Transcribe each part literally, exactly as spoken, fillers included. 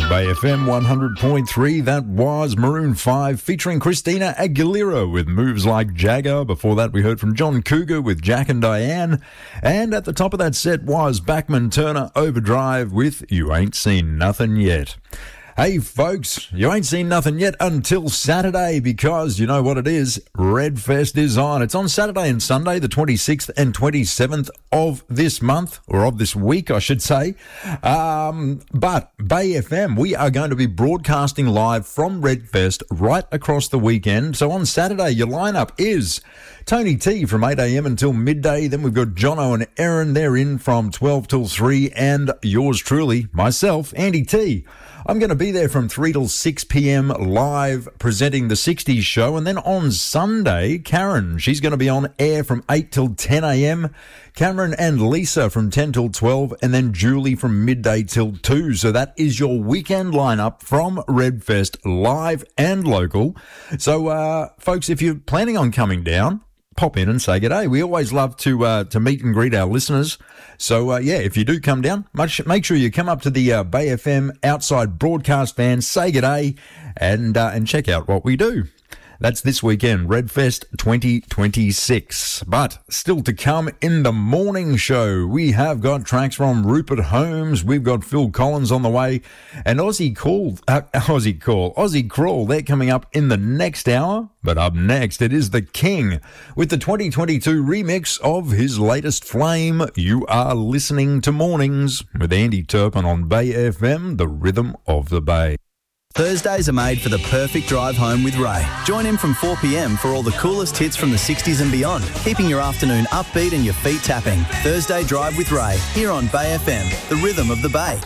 Bay F M one hundred point three, that was Maroon five featuring Christina Aguilera with Moves Like Jagger. Before that, we heard from John Cougar with Jack and Diane. And at the top of that set was Bachman Turner Overdrive with You Ain't Seen Nothing Yet. Hey folks, you ain't seen nothing yet until Saturday, because you know what it is, Redfest is on. It's on Saturday and Sunday, the twenty-sixth and twenty-seventh of this month, or of this week, I should say. Um, but Bay F M, we are going to be broadcasting live from Redfest right across the weekend. So on Saturday, your lineup is Tony T from eight a.m. until midday. Then we've got Jono and Aaron. They're in from twelve till three. And yours truly, myself, Andy T. I'm going to be there from three till six p.m. live presenting the sixties show. And then on Sunday, Karen, she's going to be on air from eight till ten a.m. Cameron and Lisa from ten till twelve, and then Julie from midday till two. So that is your weekend lineup from Redfest, live and local. So, uh, folks, if you're planning on coming down, pop in and say g'day. We always love to uh, to meet and greet our listeners. So, uh, yeah, if you do come down, much, make sure you come up to the uh, Bay F M outside broadcast van, say g'day, and, uh, and check out what we do. That's this weekend, Redfest twenty twenty-six. But still to come in the morning show, we have got tracks from Rupert Holmes. We've got Phil Collins on the way, and Aussie Call, uh, Aussie Call, Aussie Crawl. They're coming up in the next hour. But up next, it is The King with the twenty twenty-two remix of his latest Flame. You are listening to Mornings with Andy Turpin on Bay F M, the rhythm of the Bay. Thursdays are made for the perfect drive home with Ray. Join him from four p.m. for all the coolest hits from the sixties and beyond, keeping your afternoon upbeat and your feet tapping. Thursday Drive with Ray, here on Bay F M, the rhythm of the Bay.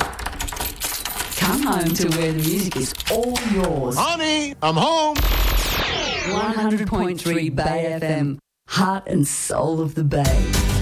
Come home to where the music is all yours. Honey, I'm home. one hundred point three Bay F M, heart and soul of the Bay.